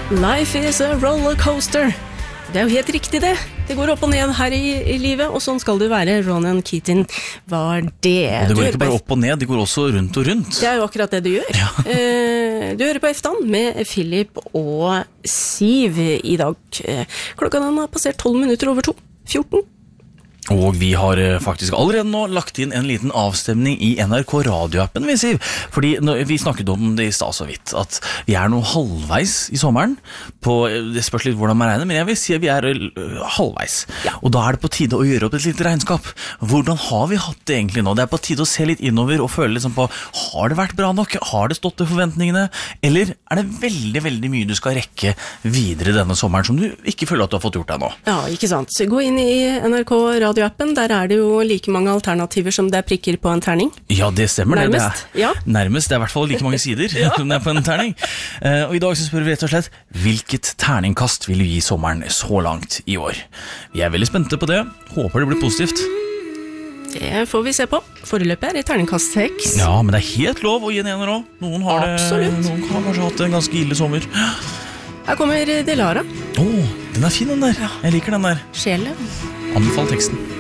Life is a rollercoaster. Det jo helt riktig det. Det går opp og ned her i livet, og sånn skal det være. Ronan Keating var det. Og det går ikke bare opp og ned, det går også rundt og rundt. Det jo akkurat det du gjør. Ja. Du hører på Eftan med Philip og Siv i dag. Klokka den har passert 12 minutter over 2. 14. Og vi har faktisk allerede nå lagt inn en liten avstemning i NRK radioappen, vi sier. Fordi vi snakket om det i stad så vidt, at vi nå halvveis i sommeren. Det spørs litt hvordan man regner, men jeg vil si at vi halvveis. Ja. Og da det på tide å gjøre opp et lite regnskap. Hvordan har vi hatt det egentlig nå? Det på tide å se litt innover og føle liksom på, har det vært bra nok? Har det stått til forventningene? Eller det veldig, veldig mye du skal rekke videre denne sommeren som du ikke føler at du har fått gjort deg nå? Ja, ikke sant. Så gå inn i NRK radioappen. Der det jo like mange alternativer som det prikker på en terning. Ja, det stemmer. Nærmest, ja. Nærmest, det i hvert fall like mange sider som det på en terning. Og i dag så spør vi rett og slett, hvilket terningkast vil du gi sommeren så langt i år? Vi veldig spente på det. Håper det blir positivt. Det får vi se på. Foreløpig det terningkast 6. Ja, men det helt lov å gi en ener også. Noen har kanskje hatt en ganske ille sommer. Her kommer Delara. Den fin den der. Jeg liker den der. Sjelen. Anbefal teksten.